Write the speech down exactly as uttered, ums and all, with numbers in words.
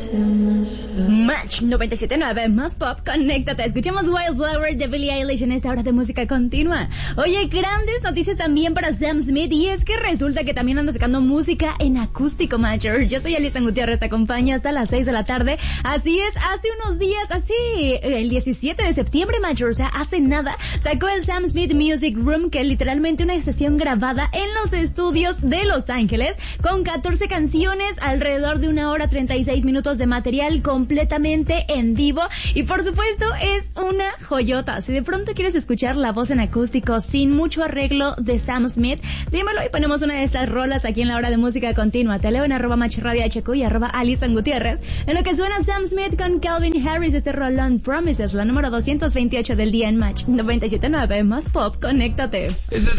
Match noventa y siete punto nueve, más pop, conéctate. Escuchemos Wildflower de Billie Eilish en esta hora de música continua. Oye, grandes noticias también para Sam Smith, y es que resulta que también anda sacando música en acústico, Matcher. Yo soy Alison Gutiérrez, te acompaño hasta las seis de la tarde. Así es, hace unos días, así, el diecisiete de septiembre, Matcher, o sea, hace nada, sacó el Sam Smith Music Room, que es literalmente una sesión grabada en los estudios de Los Ángeles, con catorce canciones, alrededor de una hora treinta y seis minutos de material completamente en vivo, y por supuesto es una joyota. Si de pronto quieres escuchar la voz en acústico sin mucho arreglo de Sam Smith, dímelo y ponemos una de estas rolas aquí en la hora de música continua. Te leo en arroba machradio H Q y arroba Alison Gutiérrez, en lo que suena Sam Smith con Calvin Harris, este rolón Promises, la número doscientos veintiocho del día en Match noventa y siete punto nueve, más pop, conéctate.